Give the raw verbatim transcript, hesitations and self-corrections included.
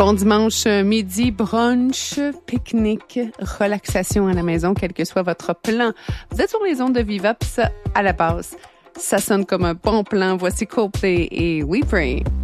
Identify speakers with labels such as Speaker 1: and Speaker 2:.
Speaker 1: Bon dimanche midi, brunch, pique-nique, relaxation à la maison, quel que soit votre plan. Vous êtes sur les ondes de Viva, puis ça, à la base, ça sonne comme un bon plan. Voici Coldplay et We Pray.